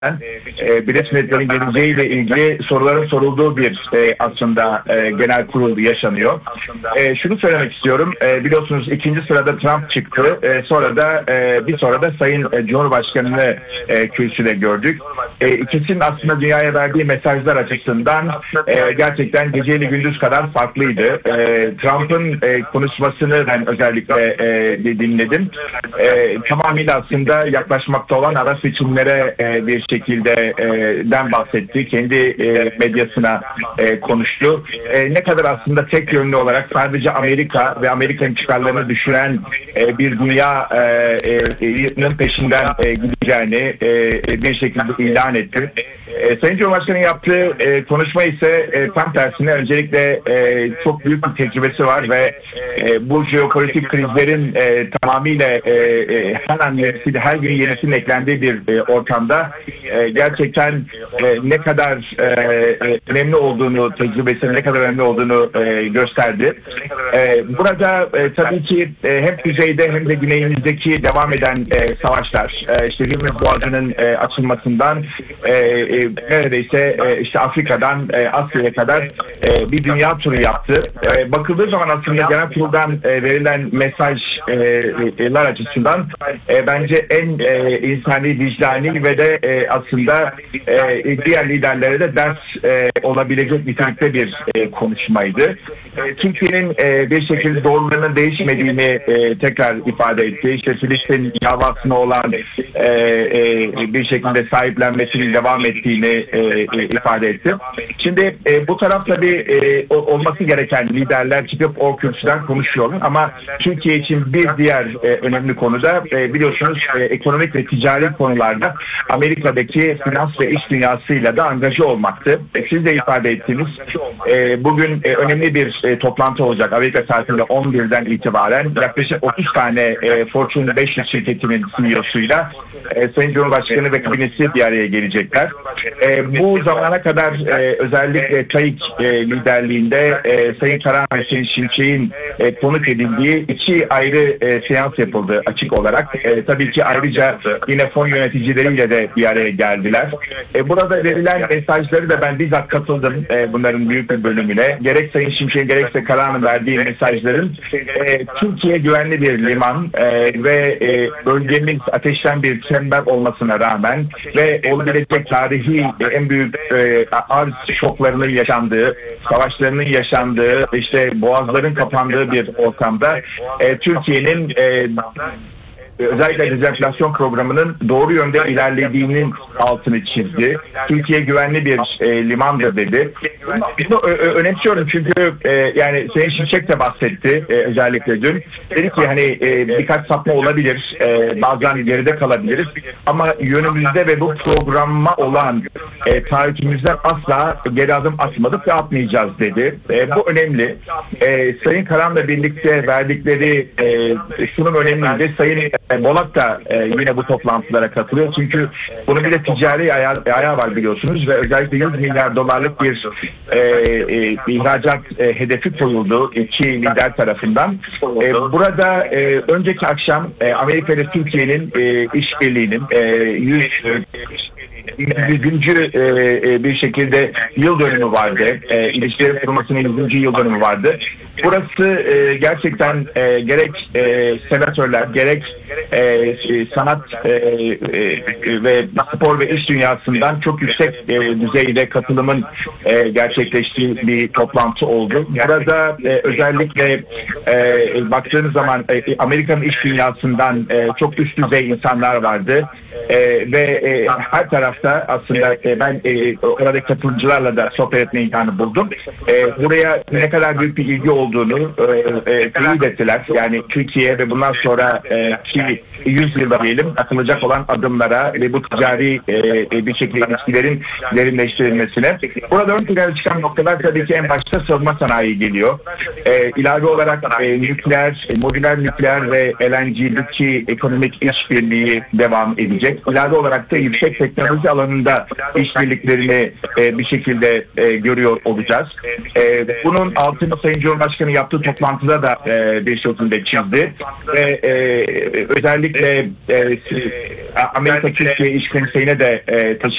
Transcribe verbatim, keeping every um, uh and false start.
e, Birleşmiş Milletler'in geleceğiyle ilgili soruların sorulduğu bir e, aslında e, genel kurul yaşanıyor. E, şunu söylemek istiyorum. E, biliyorsunuz ikinci sırada Trump çıktı. E, sonra da e, bir sonra da Sayın e, Cumhurbaşkanı'nı e, kürsüde gördük. E, ikisinin aslında dünyaya verdiği mesajlar açısından e, gerçekten geceyle gündüz kadar farklıydı. E, Trump'ın e, konuşmasını ben özellikle e, dinledim. E, tamamıyla aslında yaklaşmakta olan ara seçimlere e, bir şekilde e, den bahsetti. Kendi e, medyasına e, konuştu. E, ne kadar aslında tek yönlü olarak sadece Amerika ve Amerika'nın çıkarlarını düşüren e, bir dünyanın e, peşinden e, gideceğini e, bir şekilde ilan etti. E, Sayın Cumhurbaşkanı yaptığı e, konuşma ise e, tam tersine öncelikle e, çok büyük bir tecrübesi var ve e, bu jeopolitik krizlerin e, tamamıyla e, e, her an yenisi, her gün yenisinin eklendiği bir e, ortamda e, gerçekten e, ne kadar e, e, önemli olduğunu, tecrübesinin ne kadar önemli olduğunu e, gösterdi. E, burada e, tabii ki e, hem kuzeyde hem de güneyimizdeki devam eden e, savaşlar, e, işte Gümrük Boğazı'nın e, açılmasından e, e, neredeyse e, işte Afrika'dan e, Asya'ya kadar e, bir dünya turu yaptı. E, bakıldığı zaman aslında genel kuruldan e, verilen mesajlar açısından e, bence en e, insani, vicdani ve de e, aslında e, diğer liderlere de ders e, olabilecek nitelikte bir e, konuşmaydı. E, Türkiye'nin e, bir şekilde doğrularının değişmediğini e, tekrar ifade etti. İşte Filistin davasına olan e, e, bir şekilde sahiplenmesinin devam ettiğini e, e, ifade etti. Şimdi e, bu taraf tabii e, olması gereken liderler çıkıp o kürsüden konuşuyorlar ama Türkiye için bir diğer e, önemli konuda e, biliyorsunuz e, ekonomik ve ticari konularda Amerika'daki finans ve iş dünyasıyla da angaja olmaktı. E, siz de ifade ettiniz. E, bugün e, önemli bir e, toplantı olacak. Amerika saatinde on birden itibaren yaklaşık otuz tane e, Fortune beş yüz şirketinin C E O'suyla e, Sayın Cumhurbaşkanı ve kabinesi bir araya gelecekler. E, bu zamana kadar e, özellikle TAİK e, liderliğinde e, Sayın Karahan ve Sayın Şimşek'in e, konuk edildiği iki ayrı e, seans yapıldı açık olarak. E, tabii ki ayrıca yine fon yöneticileriyle de bir araya geldiler. E, burada verilen mesajları da ben bizzat katıldım e, bunların büyük bir bölümüne. Gerek Sayın Şimşek'in gerekse Karahan'ın verdiği mesajların e, Türkiye güvenli bir liman e, ve e, bölgemiz ateşten bir çember olmasına rağmen ve olabilecek tarihi e, en büyük e, arz şoklarının yaşandığı, savaşlarının yaşandığı, işte boğazların kapandığı bir ortamda e, Türkiye'nin e, özellikle dezenflasyon programının doğru yönde ilerlediğinin altını çizdi. Türkiye güvenli bir e, limandır dedi. Bunu ö- ö- önemsiyorum çünkü e, yani Sayın Şimşek de bahsetti e, özellikle dün. Dedi ki hani e, birkaç sapma olabilir, e, bazen geride kalabiliriz ama yönümüzde ve bu programa olan e, taahhütümüzden asla geri adım atmadık ve atmayacağız dedi. E, bu önemli. E, Sayın Karahan'la birlikte verdikleri e, sunum önemliydi. Sayın Bolat da e, yine bu toplantılara katılıyor. Çünkü bunun bir de ticari ayağı, ayağı var biliyorsunuz ve özellikle yüz milyar dolarlık bir e, e, ihracat e, hedefi koyuldu iki lider tarafından. E, burada e, önceki akşam e, Amerika ile Türkiye'nin e, işbirliğinin e, yüz yüzüncü e, bir şekilde yıl dönümü vardı. E, ilişkilerin kurulmasının yüzüncü yıl dönümü vardı. Burası e, gerçekten e, gerek e, senatörler, gerek e, sanat e, e, ve spor ve iş dünyasından çok yüksek e, düzeyde katılımın e, gerçekleştiği bir toplantı oldu. Burada e, özellikle e, baktığınız zaman e, Amerika'nın iş dünyasından e, çok üst düzey insanlar vardı. E, ve e, her tarafta aslında e, ben e, oradaki katılımcılarla da sohbet etme imkanı buldum. E, buraya ne kadar büyük bir ilgi olduğunu e, e, teyit ettiler. Yani Türkiye ve bundan sonra e, ki yüz yılda diyelim atılacak olan adımlara ve bu ticari e, bir şekilde ilişkilerin derinleştirilmesine. Burada ön plana çıkan noktalar tabii ki en başta savunma sanayi geliyor. E, ilave olarak e, nükleer, e, modüler nükleer ve L N G'deki ekonomik işbirliği devam edecek. İlave olarak da yüksek teknoloji alanında işbirliklerini e, bir şekilde e, görüyor olacağız. E, bunun altını Sayın Cumhurbaşkanı Cumhurbaşkanı yaptığı toplantıda da e, bir sözünde çizdi. Ve e, özellikle e, Amerika Türkiye İş Konseyi'ne de e,